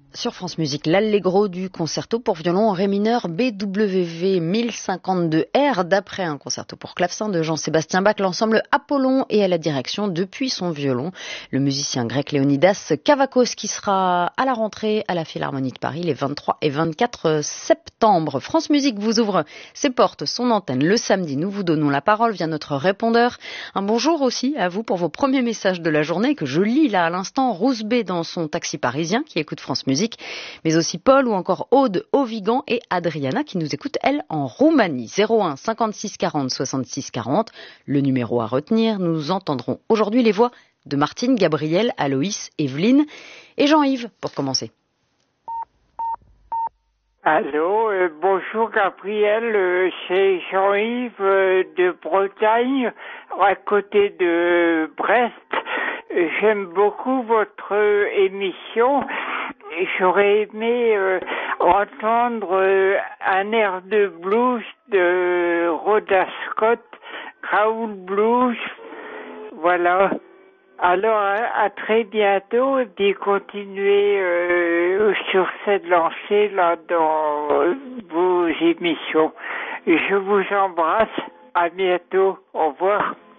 Sur France Musique, l'allegro du concerto pour violon en ré mineur BWV 1052R d'après un concerto pour clavecin de Jean-Sébastien Bach, l'ensemble Apollon et à la direction depuis son violon, le musicien grec Léonidas Kavakos qui sera à la rentrée à la Philharmonie de Paris les 23 et 24 septembre. France Musique vous ouvre ses portes, son antenne le samedi. Nous vous donnons la parole via notre répondeur. Un bonjour aussi à vous pour vos premiers messages de la journée que je lis là à l'instant. Rouzbé dans son taxi parisien qui écoute France Musique. Mais aussi Paul ou encore Aude au Vigan et Adriana qui nous écoute, elle, en Roumanie. 01 56 40 66 40, le numéro à retenir. Nous entendrons aujourd'hui les voix de Martine, Gabriel, Aloïs, Evelyne et Jean-Yves pour commencer. Allô, bonjour Gabriel, c'est Jean-Yves de Bretagne, à côté de Brest. J'aime beaucoup votre émission. J'aurais aimé entendre un air de blues de Rhoda Scott, Raoul Blues, voilà. Alors à très bientôt et puis continuez sur cette lancée là dans vos émissions. Je vous embrasse, à bientôt, au revoir.